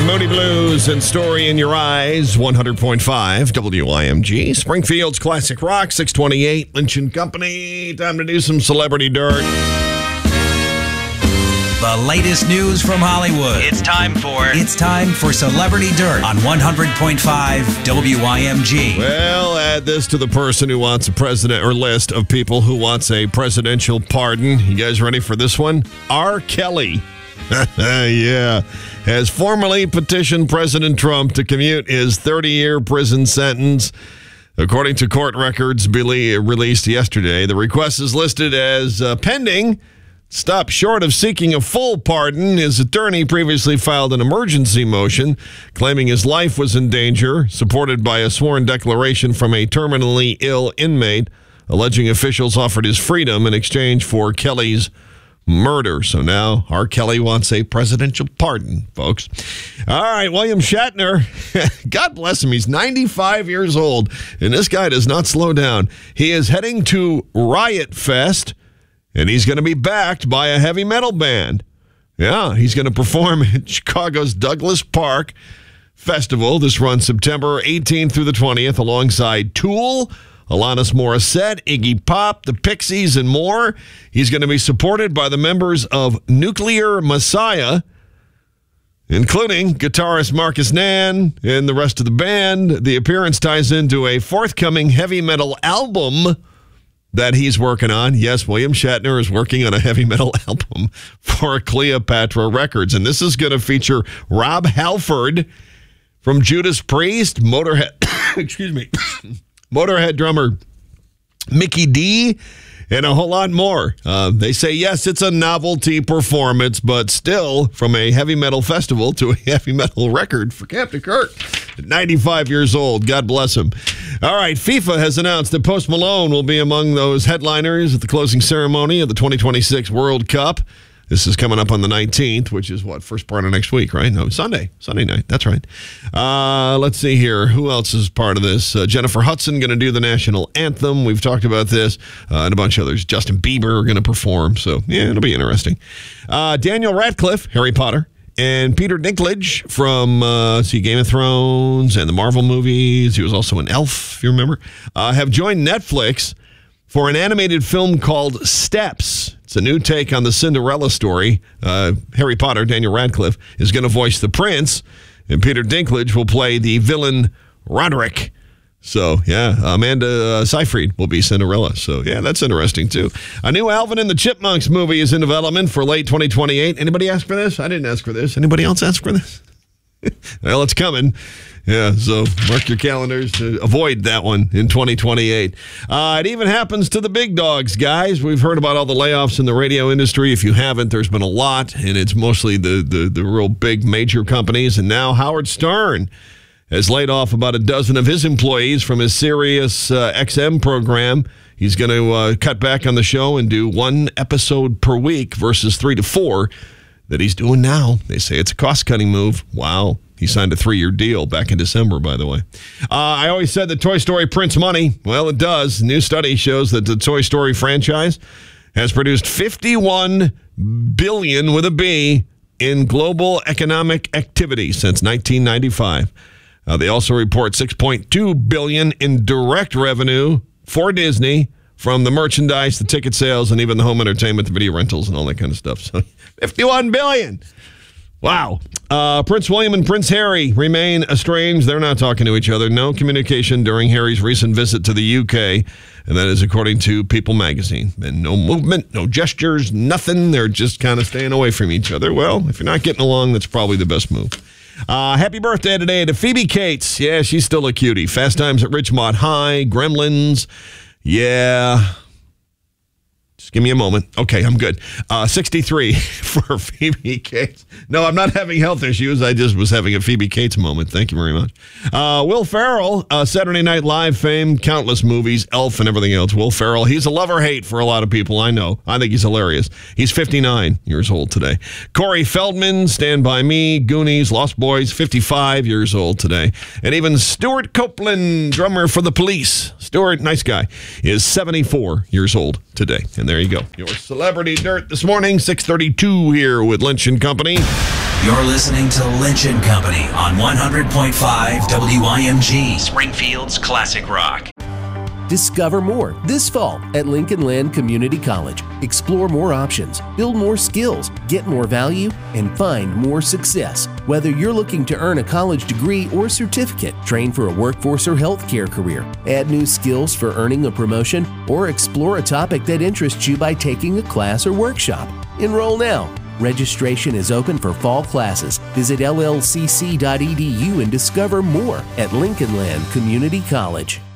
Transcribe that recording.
Moody Blues and Story in Your Eyes, 100.5 WIMG. Springfield's Classic Rock, 628, Lynch & Company. Time to do some celebrity dirt. The latest news from Hollywood. It's time for Celebrity Dirt on 100.5 WIMG. Well, add this to the person who wants a president, or list of people who wants a presidential pardon. You guys ready for this one? R. Kelly. Yeah. Has formally petitioned President Trump to commute his 30-year prison sentence. According to court records released yesterday, the request is listed as pending. Stopped short of seeking a full pardon. His attorney previously filed an emergency motion claiming his life was in danger, supported by a sworn declaration from a terminally ill inmate, alleging officials offered his freedom in exchange for Kelly's murder. So now R. Kelly wants a presidential pardon, folks. All right, William Shatner, God bless him, he's 95 years old, and this guy does not slow down. He is heading to Riot Fest, and he's going to be backed by a heavy metal band. Yeah, he's going to perform at Chicago's Douglas Park Festival. This runs September 18th through the 20th alongside Tool, Alanis Morissette, Iggy Pop, the Pixies, and more. He's going to be supported by the members of Nuclear Messiah, including guitarist Marcus Nann and the rest of the band. The appearance ties into a forthcoming heavy metal album that he's working on. Yes, William Shatner is working on a heavy metal album for Cleopatra Records, and this is going to feature Rob Halford from Judas Priest, Motorhead, Motorhead drummer Mickey D, and a whole lot more. They say, yes, it's a novelty performance, but still, from a heavy metal festival to a heavy metal record for Captain Kirk. 95 years old. God bless him. All right, FIFA has announced that Post Malone will be among those headliners at the closing ceremony of the 2026 World Cup. This is coming up on the 19th, which is first part of next week, right? No, Sunday night. That's right. Let's see here. Who else is part of this? Jennifer Hudson going to do the national anthem. We've talked about this, and a bunch of others. Justin Bieber going to perform. So, yeah, it'll be interesting. Daniel Radcliffe, Harry Potter, and Peter Dinklage from Game of Thrones and the Marvel movies. He was also an elf, if you remember. Have joined Netflix for an animated film called Steps. It's a new take on the Cinderella story. Harry Potter, Daniel Radcliffe, is going to voice the prince, and Peter Dinklage will play the villain Roderick. So, yeah, Amanda Seyfried will be Cinderella. So, yeah, that's interesting, too. A new Alvin and the Chipmunks movie is in development for late 2028. Anybody ask for this? I didn't ask for this. Anybody else ask for this? Well, it's coming. Yeah, so mark your calendars to avoid that one in 2028. It even happens to the big dogs, guys. We've heard about all the layoffs in the radio industry. If you haven't, there's been a lot, and it's mostly the real big major companies. And now Howard Stern has laid off about a dozen of his employees from his Sirius XM program. He's going to cut back on the show and do one episode per week versus 3 to 4 that he's doing now. They say it's a cost-cutting move. Wow. He signed a 3-year deal back in December, by the way. I always said that Toy Story prints money. Well, it does. A new study shows that the Toy Story franchise has produced $51 billion with a B in global economic activity since 1995. They also report $6.2 billion in direct revenue for Disney from the merchandise, the ticket sales, and even the home entertainment, the video rentals, and all that kind of stuff. So $51 billion. Wow. Prince William and Prince Harry remain estranged. They're not talking to each other. No communication during Harry's recent visit to the UK. And that is according to People magazine. And no movement, no gestures, nothing. They're just kind of staying away from each other. Well, if you're not getting along, that's probably the best move. Happy birthday today to Phoebe Cates. Yeah, she's still a cutie. Fast Times at Ridgemont High, Gremlins. Yeah. Just give me a moment. Okay, I'm good. 63 for Phoebe Cates. No, I'm not having health issues. I just was having a Phoebe Cates moment. Thank you very much. Will Ferrell, Saturday Night Live fame, countless movies, Elf and everything else. Will Ferrell, he's a love-or-hate for a lot of people, I know. I think he's hilarious. He's 59 years old today. Corey Feldman, Stand By Me, Goonies, Lost Boys, 55 years old today. And even Stuart Copeland, drummer for The Police. Stuart, nice guy, is 74 years old today. And there you go. Your Celebrity Dirt this morning, 6:32 here with Lynch & Company. You're listening to Lynch & Company on 100.5 WIMG, Springfield's classic rock. Discover more this fall at Lincoln Land Community College. Explore more options, build more skills, get more value, and find more success. Whether you're looking to earn a college degree or certificate, train for a workforce or healthcare career, add new skills for earning a promotion, or explore a topic that interests you by taking a class or workshop. Enroll now. Registration is open for fall classes. Visit llcc.edu and discover more at Lincoln Land Community College.